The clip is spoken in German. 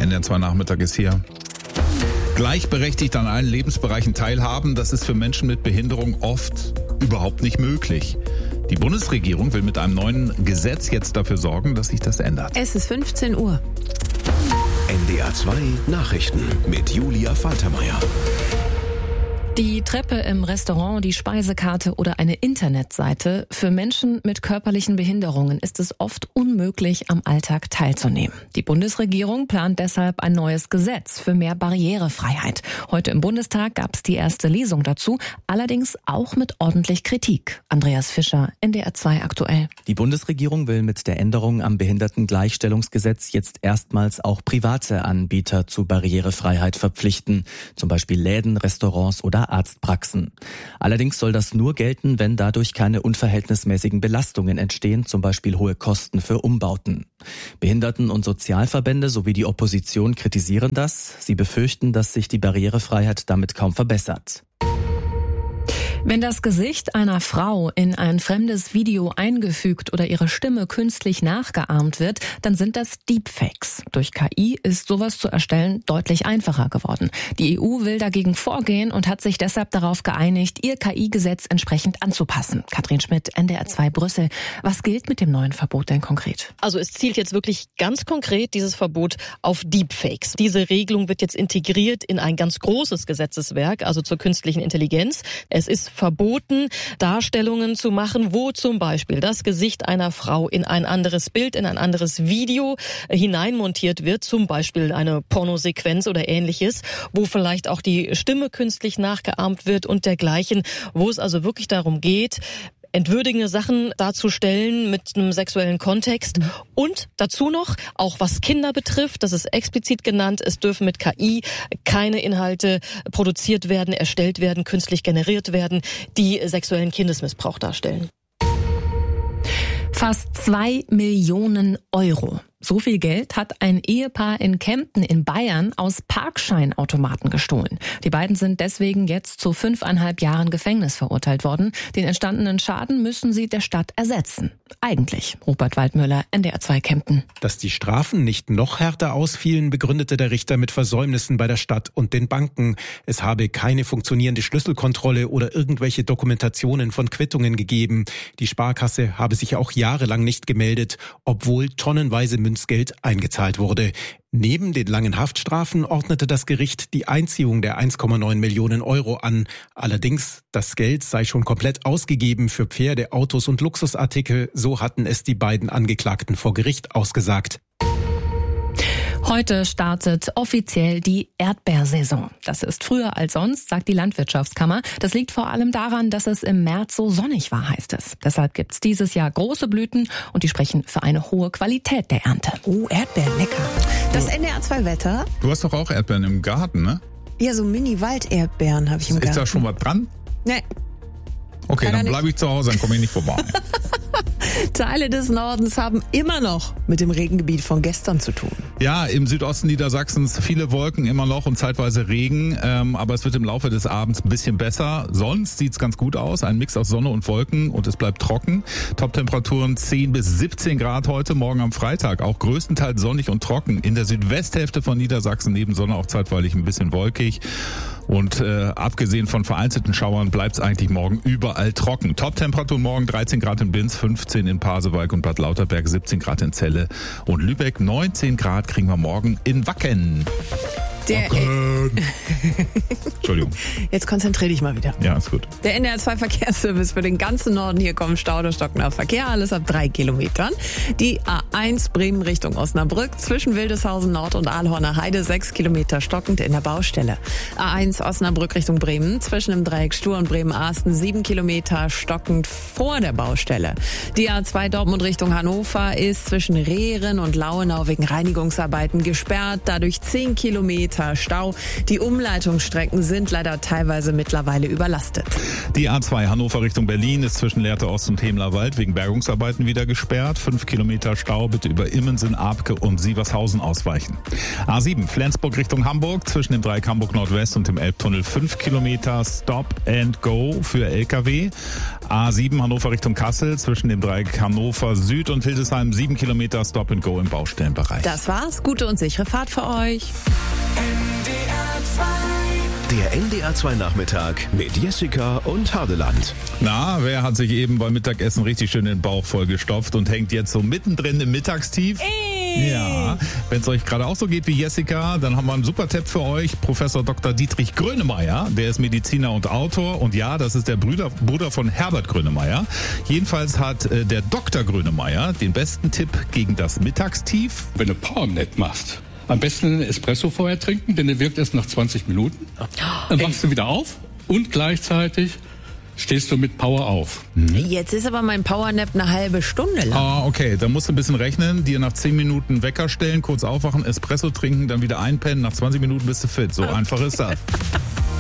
NDR2 Nachmittag ist hier. Gleichberechtigt an allen Lebensbereichen teilhaben, das ist für Menschen mit Behinderung oft überhaupt nicht möglich. Die Bundesregierung will mit einem neuen Gesetz jetzt dafür sorgen, dass sich das ändert. Es ist 15 Uhr. NDR2 Nachrichten mit Julia Faltermeier. Die Treppe im Restaurant, die Speisekarte oder eine Internetseite. Für Menschen mit körperlichen Behinderungen ist es oft unmöglich, am Alltag teilzunehmen. Die Bundesregierung plant deshalb ein neues Gesetz für mehr Barrierefreiheit. Heute im Bundestag gab es die erste Lesung dazu, allerdings auch mit ordentlich Kritik. Andreas Fischer, NDR2 aktuell. Die Bundesregierung will mit der Änderung am Behindertengleichstellungsgesetz jetzt erstmals auch private Anbieter zu Barrierefreiheit verpflichten. Zum Beispiel Läden, Restaurants oder Arztpraxen. Allerdings soll das nur gelten, wenn dadurch keine unverhältnismäßigen Belastungen entstehen, zum Beispiel hohe Kosten für Umbauten. Behinderten- und Sozialverbände sowie die Opposition kritisieren das. Sie befürchten, dass sich die Barrierefreiheit damit kaum verbessert. Wenn das Gesicht einer Frau in ein fremdes Video eingefügt oder ihre Stimme künstlich nachgeahmt wird, dann sind das Deepfakes. Durch KI ist sowas zu erstellen deutlich einfacher geworden. Die EU will dagegen vorgehen und hat sich deshalb darauf geeinigt, ihr KI-Gesetz entsprechend anzupassen. Katrin Schmidt, NDR2 Brüssel. Was gilt mit dem neuen Verbot denn konkret? Also es zielt jetzt wirklich ganz konkret dieses Verbot auf Deepfakes. Diese Regelung wird jetzt integriert in ein ganz großes Gesetzeswerk, also zur künstlichen Intelligenz. Es ist verboten, Darstellungen zu machen, wo zum Beispiel das Gesicht einer Frau in ein anderes Bild, in ein anderes Video hineinmontiert wird, zum Beispiel eine Pornosequenz oder Ähnliches, wo vielleicht auch die Stimme künstlich nachgeahmt wird und dergleichen, wo es also wirklich darum geht, entwürdigende Sachen darzustellen mit einem sexuellen Kontext. Und dazu noch, auch was Kinder betrifft, das ist explizit genannt, es dürfen mit KI keine Inhalte produziert werden, erstellt werden, künstlich generiert werden, die sexuellen Kindesmissbrauch darstellen. Fast 2 Millionen Euro. So viel Geld hat ein Ehepaar in Kempten in Bayern aus Parkscheinautomaten gestohlen. Die beiden sind deswegen jetzt zu 5,5 Jahren Gefängnis verurteilt worden. Den entstandenen Schaden müssen sie der Stadt ersetzen. Eigentlich, Rupert Waldmüller, NDR2 Kempten. Dass die Strafen nicht noch härter ausfielen, begründete der Richter mit Versäumnissen bei der Stadt und den Banken. Es habe keine funktionierende Schlüsselkontrolle oder irgendwelche Dokumentationen von Quittungen gegeben. Die Sparkasse habe sich auch jahrelang nicht gemeldet, obwohl tonnenweise Münzgeld eingezahlt wurde. Neben den langen Haftstrafen ordnete das Gericht die Einziehung der 1,9 Millionen Euro an. Allerdings, das Geld sei schon komplett ausgegeben für Pferde, Autos und Luxusartikel. So hatten es die beiden Angeklagten vor Gericht ausgesagt. Heute startet offiziell die Erdbeersaison. Das ist früher als sonst, sagt die Landwirtschaftskammer. Das liegt vor allem daran, dass es im März so sonnig war, heißt es. Deshalb gibt's dieses Jahr große Blüten und die sprechen für eine hohe Qualität der Ernte. Oh, Erdbeeren, lecker. Das NDR2-Wetter? Du hast doch auch Erdbeeren im Garten, ne? Ja, so Mini-Wald-Erdbeeren habe ich im Garten. Ist da schon was dran? Nee. Okay, dann bleibe ich zu Hause, dann komme ich nicht vorbei. Teile des Nordens haben immer noch mit dem Regengebiet von gestern zu tun. Ja, im Südosten Niedersachsens viele Wolken, immer noch und zeitweise Regen. Aber es wird im Laufe des Abends ein bisschen besser. Sonst sieht's ganz gut aus. Ein Mix aus Sonne und Wolken und es bleibt trocken. Top-Temperaturen 10 bis 17 Grad heute, morgen am Freitag. Auch größtenteils sonnig und trocken. In der Südwesthälfte von Niedersachsen neben Sonne auch zeitweilig ein bisschen wolkig. Und abgesehen von vereinzelten Schauern bleibt's eigentlich morgen überall trocken. Top-Temperatur morgen 13 Grad in Binz, 15 in Pasewalk und Bad Lauterberg, 17 Grad in Celle und Lübeck, 19 Grad kriegen wir morgen in Wacken. Entschuldigung. Jetzt konzentrier dich mal wieder. Ja, ist gut. Der NDR2 Verkehrsservice für den ganzen Norden. Hier kommen Stau oder stockender Verkehr. Alles ab 3 Kilometern. Die A1 Bremen Richtung Osnabrück. Zwischen Wildeshausen Nord und Aalhorner Heide 6 Kilometer stockend in der Baustelle. A1 Osnabrück Richtung Bremen. Zwischen dem Dreieck Stur und Bremen-Arsten 7 Kilometer stockend vor der Baustelle. Die A2 Dortmund Richtung Hannover ist zwischen Rehren und Lauenau wegen Reinigungsarbeiten gesperrt. Dadurch 10 Kilometer Stau. Die Umleitungsstrecken sind leider teilweise mittlerweile überlastet. Die A2 Hannover Richtung Berlin ist zwischen Lehrte Ost und Hemlerwald wegen Bergungsarbeiten wieder gesperrt. 5 Kilometer Stau, bitte über Immensen, Abke und Sievershausen ausweichen. A7 Flensburg Richtung Hamburg zwischen dem Dreieck Hamburg Nordwest und dem Elbtunnel 5 Kilometer Stop and Go für LKW. A7 Hannover Richtung Kassel zwischen dem Dreieck Hannover Süd und Hildesheim 7 Kilometer Stop and Go im Baustellenbereich. Das war's. Gute und sichere Fahrt für euch. Der NDR 2 Nachmittag mit Jessica und Hadeland. Na, wer hat sich eben beim Mittagessen richtig schön den Bauch vollgestopft und hängt jetzt so mittendrin im Mittagstief? Ja, wenn es euch gerade auch so geht wie Jessica, dann haben wir einen super Tipp für euch. Professor Dr. Dietrich Grönemeyer, der ist Mediziner und Autor und ja, das ist der Bruder von Herbert Grönemeyer. Jedenfalls hat der Dr. Grönemeyer den besten Tipp gegen das Mittagstief. Wenn du Powernap machst, am besten einen Espresso vorher trinken, denn der wirkt erst nach 20 Minuten. Dann wachst du wieder auf und gleichzeitig stehst du mit Power auf. Jetzt ist aber mein Powernap eine halbe Stunde lang. Ah, okay, dann musst du ein bisschen rechnen, dir nach 10 Minuten Wecker stellen, kurz aufwachen, Espresso trinken, dann wieder einpennen, nach 20 Minuten bist du fit. So einfach ist das.